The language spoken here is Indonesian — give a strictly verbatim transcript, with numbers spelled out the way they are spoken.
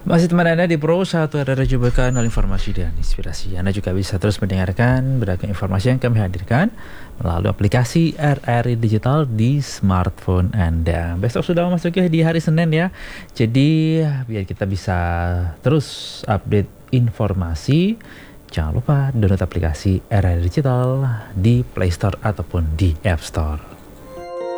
Masih teman Anda di Pro satu ada Jubakan oleh informasi dan inspirasi. Anda juga bisa terus mendengarkan beragam informasi yang kami hadirkan melalui aplikasi R R I Digital di smartphone Anda. Besok sudah memasuki di hari Senin ya. Jadi biar kita bisa terus update informasi, jangan lupa download aplikasi R R I Digital di Play Store ataupun di App Store.